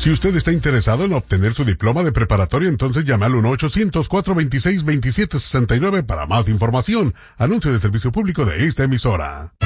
Si usted está interesado en obtener su diploma de preparatoria, entonces llame al 1-800-426-2769 para más información. Anuncio de servicio público de esta emisora.